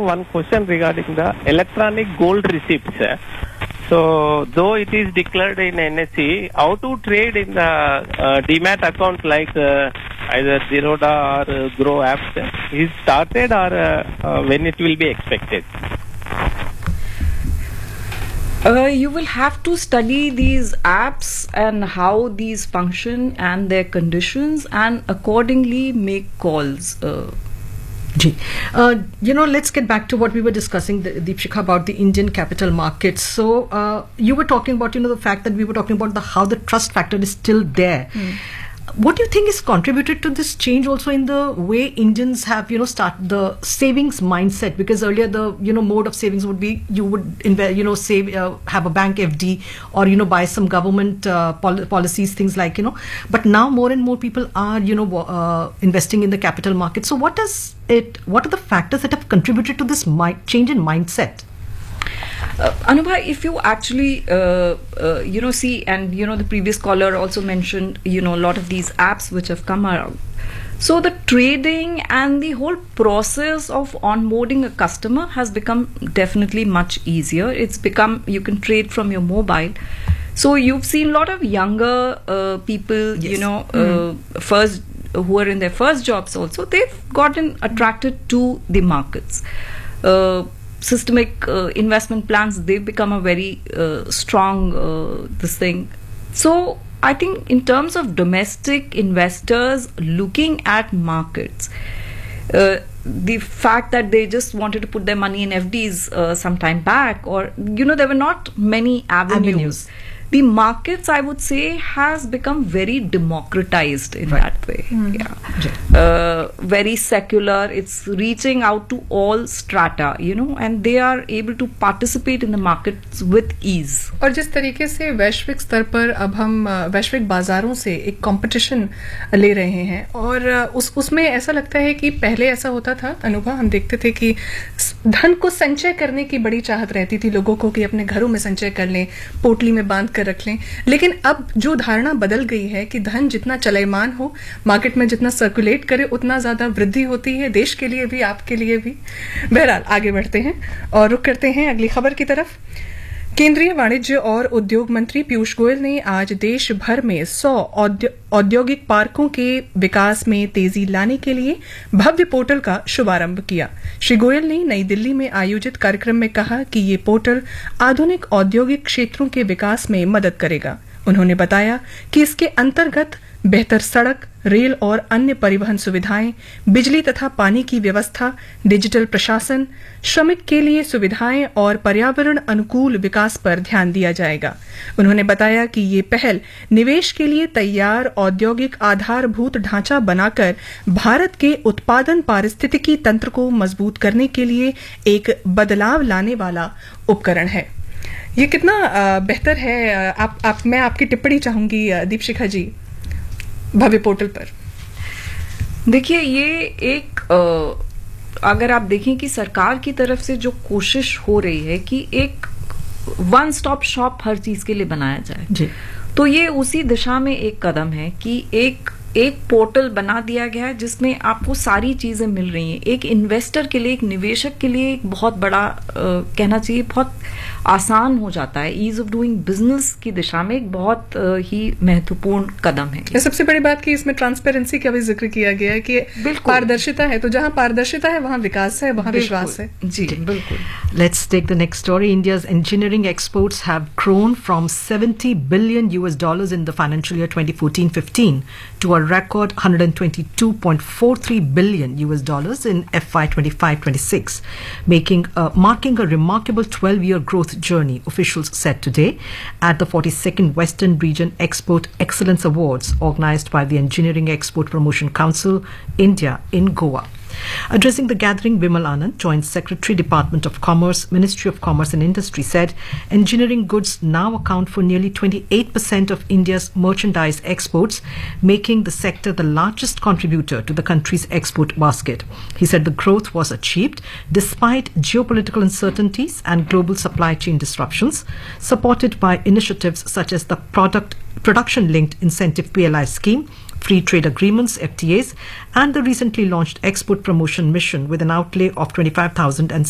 one question regarding the electronic gold receipts. So, though it is declared in NSE, how to trade in the Demat account like either Zerodha or Grow apps? Is started or when it will be expected? You will have to study these apps and how these function and their conditions, and accordingly make calls. Let's get back to what we were discussing, Deepshikha, about the Indian capital markets. So you were talking about, the fact that we were talking about how the trust factor is still there. What do you think has contributed to this change also in the way Indians have, start the savings mindset? Because earlier the, mode of savings would be you would invest, save, have a bank FD or, buy some government policies, things like, But now more and more people are, investing in the capital market. So what are the factors that have contributed to this change in mindset? Anubha, if you actually, see, and, the previous caller also mentioned, a lot of these apps which have come around. So the trading and the whole process of onboarding a customer has become definitely much easier. It's become, you can trade from your mobile. So you've seen a lot of younger people, yes. First, who are in their first jobs also, they've gotten attracted to the markets. Systemic investment plans, they've become a very strong this thing. So I think in terms of domestic investors looking at markets, the fact that they just wanted to put their money in FDs some time back, or there were not many avenues. The markets, I would say, has become very democratized in that way. Very secular. It's reaching out to all strata, and they are able to participate in the markets with ease. और जिस तरीके से वैश्विक स्तर पर अब हम वैश्विक बाजारों से एक कंपटीशन ले रहे हैं, और उसमें ऐसा लगता है कि पहले ऐसा होता था, अनुभव हम देखते थे कि धन को संचय करने की बड़ी चाहत रहती थी लोगों को कि अपने घरों में संचय कर लें, पोटली में बांध रख लें। लेकिन अब जो धारणा बदल गई है कि धन जितना चलयमान हो, मार्केट में जितना सर्कुलेट करे, उतना ज्यादा वृद्धि होती है, देश के लिए भी, आपके लिए भी। बहरहाल आगे बढ़ते हैं और रुख करते हैं अगली खबर की तरफ। केंद्रीय वाणिज्य और उद्योग मंत्री पीयूष गोयल ने आज देश भर में 100 औद्योगिक पार्कों के विकास में तेजी लाने के लिए भव्य पोर्टल का शुभारंभ किया। श्री गोयल ने नई दिल्ली में आयोजित कार्यक्रम में कहा कि ये पोर्टल आधुनिक औद्योगिक क्षेत्रों के विकास में मदद करेगा। उन्होंने बताया कि इसके अंतर्गत बेहतर सड़क, रेल और अन्य परिवहन सुविधाएं, बिजली तथा पानी की व्यवस्था, डिजिटल प्रशासन, श्रमिक के लिए सुविधाएं और पर्यावरण अनुकूल विकास पर ध्यान दिया जाएगा। उन्होंने बताया कि ये पहल निवेश के लिए तैयार औद्योगिक आधारभूत ढांचा बनाकर भारत के उत्पादन पारिस्थितिकी तंत्र को मजबूत करने के लिए एक बदलाव लाने वाला उपकरण है। ये कितना बेहतर है, मैं आपकी टिप्पणी चाहूंगी दीपशिखा जी भव्य पोर्टल पर। देखिए, ये एक अगर आप देखें कि सरकार की तरफ से जो कोशिश हो रही है कि एक वन स्टॉप शॉप हर चीज के लिए बनाया जाए जी, तो ये उसी दिशा में एक कदम है कि एक पोर्टल बना दिया गया है जिसमें आपको सारी चीजें मिल रही हैं। एक इन्वेस्टर के लिए, एक निवेशक के लिए एक बहुत बड़ा कहना चाहिए, बहुत आसान हो जाता है। ईज ऑफ डूइंग बिजनेस की दिशा में एक बहुत ही महत्वपूर्ण कदम है। सबसे बड़ी बात कि इसमें ट्रांसपेरेंसी का भी जिक्र किया गया है कि पारदर्शिता है, तो जहां पारदर्शिता है वहां विकास है, वहां विश्वास है। जी बिल्कुल। Let's take the next story. India's engineering exports have grown from $70 billion in the financial year 2014-15 to a record $122.43 billion in FY 25-26, marking a remarkable 12-year growth journey, officials said today at the 42nd Western Region Export Excellence Awards organized by the Engineering Export Promotion Council, India, in Goa. Addressing the gathering, Vimal Anand, Joint Secretary, Department of Commerce, Ministry of Commerce and Industry, said engineering goods now account for nearly 28% of India's merchandise exports, making the sector the largest contributor to the country's export basket. He said the growth was achieved despite geopolitical uncertainties and global supply chain disruptions, supported by initiatives such as the Production-Linked Incentive PLI scheme, free trade agreements, FTAs, and the recently launched Export Promotion Mission with an outlay of 25,000